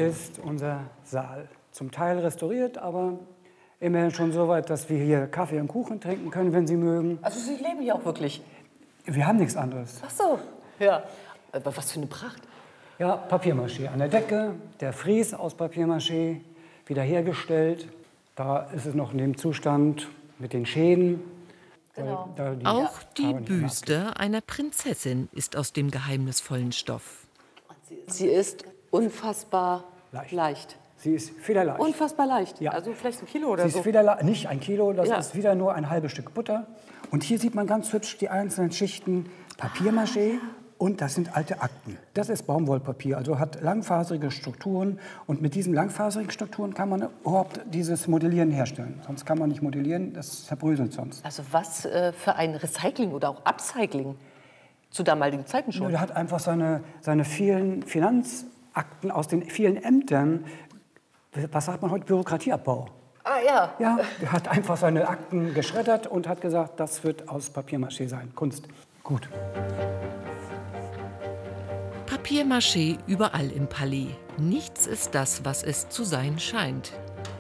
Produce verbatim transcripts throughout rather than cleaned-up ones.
ist unser Saal. Zum Teil restauriert, aber immerhin schon so weit, dass wir hier Kaffee und Kuchen trinken können, wenn Sie mögen. Also Sie leben hier auch wirklich? Wir haben nichts anderes. Ach so, ja. Aber was für eine Pracht. Ja, Papiermaché an der Decke, der Fries aus Papiermaché, wiederhergestellt. Da ist es noch in dem Zustand mit den Schäden. Genau. Die Auch die Büste einer Prinzessin ist aus dem geheimnisvollen Stoff. Sie ist unfassbar leicht. leicht. Sie ist federleicht. Unfassbar leicht. Ja. Also vielleicht ein Kilo oder Sie so. ist federleicht, nicht ein Kilo, das Ja. ist wieder nur ein halbes Stück Butter. Und hier sieht man ganz hübsch die einzelnen Schichten Papiermaché. Und das sind alte Akten. Das ist Baumwollpapier, also hat langfaserige Strukturen. Und mit diesen langfaserigen Strukturen kann man überhaupt dieses Modellieren herstellen. Sonst kann man nicht modellieren, das zerbröselt sonst. Also was äh, für ein Recycling oder auch Upcycling zu damaligen Zeiten schon. Ja, der hat einfach seine, seine vielen Finanzakten aus den vielen Ämtern, was sagt man heute, Bürokratieabbau. Ah ja. Ja, er hat einfach seine Akten geschreddert und hat gesagt, das wird aus Papiermaché sein, Kunst. Gut. Papiermaché überall im Palais. Nichts ist das, was es zu sein scheint.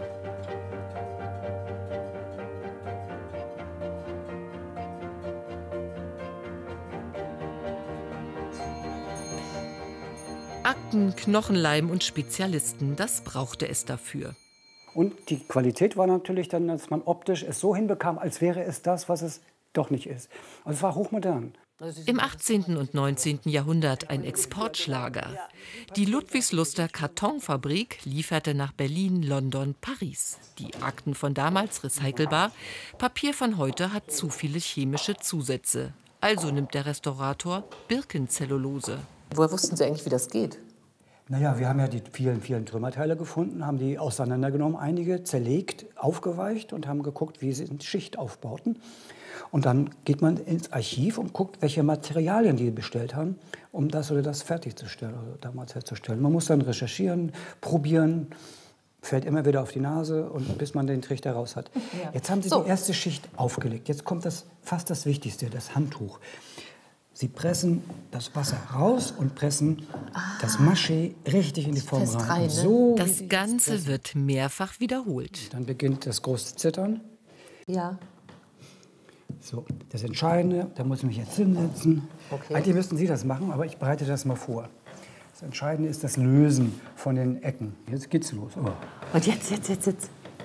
Akten, Knochenleim und Spezialisten, das brauchte es dafür. Und die Qualität war natürlich dann, dass man optisch es so hinbekam, als wäre es das, was es doch nicht ist. Also es war hochmodern. Im achtzehnten und neunzehnten Jahrhundert ein Exportschlager. Die Ludwigsluster Kartonfabrik lieferte nach Berlin, London, Paris. Die Akten von damals recycelbar, Papier von heute hat zu viele chemische Zusätze. Also nimmt der Restaurator Birkenzellulose. Woher wussten Sie eigentlich, wie das geht? Naja, wir haben ja die vielen, vielen Trümmerteile gefunden, haben die auseinandergenommen, einige zerlegt, aufgeweicht und haben geguckt, wie sie in Schichtaufbauten. Und dann geht man ins Archiv und guckt, welche Materialien die bestellt haben, um das oder das fertigzustellen, oder damals herzustellen. Man muss dann recherchieren, probieren, fällt immer wieder auf die Nase, und bis man den Trichter raus hat. Ja. Jetzt haben Sie so die erste Schicht aufgelegt. Jetzt kommt das, fast das Wichtigste, das Handtuch. Sie pressen das Wasser raus und pressen ah, das Maché richtig in die Form rein. rein ne? So das Ganze wird mehrfach wiederholt. Dann beginnt das große Zittern. Ja. So, das Entscheidende, da muss ich mich jetzt hinsetzen. Okay. Eigentlich müssten Sie das machen, aber ich bereite das mal vor. Das Entscheidende ist das Lösen von den Ecken. Jetzt geht's los. Oh. Und jetzt, jetzt, jetzt, jetzt.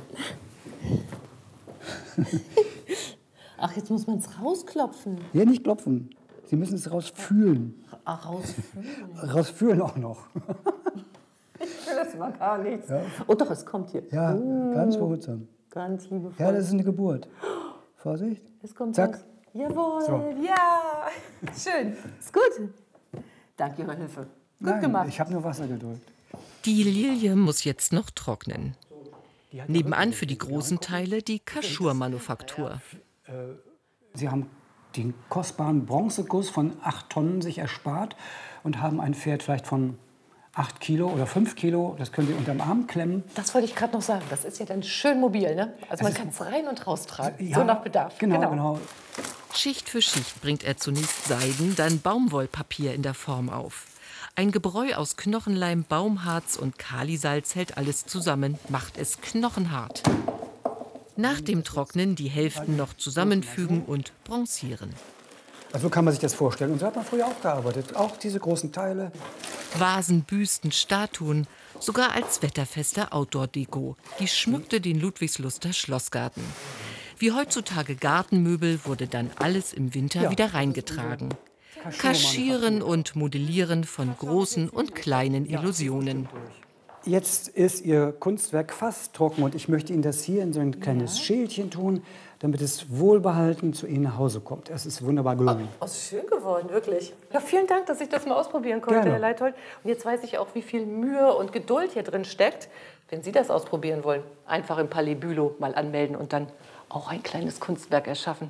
Ach, jetzt muss man es rausklopfen. Ja, nicht klopfen. Sie müssen es rausfühlen. Ach, rausfühlen. Rausfühlen auch noch. Ich will das mal gar nichts. Ja. Oh doch, es kommt hier. Ja, ganz behutsam. Ganz liebevoll. Ja, das ist eine Geburt. Vorsicht. Es kommt Zack. raus. Jawohl, So. ja. Schön. Ist gut. Danke Ihrer Hilfe. Gut Nein, gemacht. ich habe nur Wasser gedrückt. Die Lilie muss jetzt noch trocknen. Nebenan für die großen Teile die Kaschur-Manufaktur. Sie haben den kostbaren Bronzeguss von acht Tonnen sich erspart und haben ein Pferd vielleicht von acht Kilo oder fünf Kilo. Das können Sie unterm Arm klemmen. Das wollte ich gerade noch sagen. Das ist ja dann schön mobil, ne? Also man ist- kann es rein und raustragen. Ja, so nach Bedarf. Genau, genau. Schicht für Schicht bringt er zunächst Seiden, dann Baumwollpapier in der Form auf. Ein Gebräu aus Knochenleim, Baumharz und Kalisalz hält alles zusammen, macht es knochenhart. Nach dem Trocknen die Hälften noch zusammenfügen und bronzieren. Also so kann man sich das vorstellen. Und so hat man früher auch gearbeitet. Auch diese großen Teile. Vasen, Büsten, Statuen, sogar als wetterfeste Outdoor-Deko. Die schmückte den Ludwigsluster Schlossgarten. Wie heutzutage Gartenmöbel wurde dann alles im Winter Ja. wieder reingetragen. Kaschieren und Modellieren von großen und kleinen Illusionen. Jetzt ist Ihr Kunstwerk fast trocken und ich möchte Ihnen das hier in so ein kleines Schälchen tun, damit es wohlbehalten zu Ihnen nach Hause kommt. Es ist wunderbar gelungen. Oh, ist schön geworden, wirklich. Ja, vielen Dank, dass ich das mal ausprobieren konnte, Gerne. Herr Leithold. Und jetzt weiß ich auch, wie viel Mühe und Geduld hier drin steckt. Wenn Sie das ausprobieren wollen, einfach im Palais Bülow mal anmelden und dann auch ein kleines Kunstwerk erschaffen.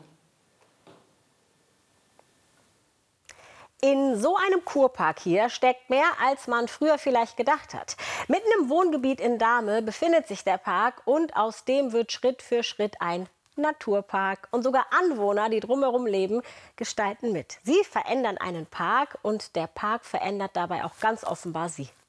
In so einem Kurpark hier steckt mehr, als man früher vielleicht gedacht hat. Mitten im Wohngebiet in Dahme befindet sich der Park und aus dem wird Schritt für Schritt ein Naturpark. Und sogar Anwohner, die drumherum leben, gestalten mit. Sie verändern einen Park und der Park verändert dabei auch ganz offenbar sie.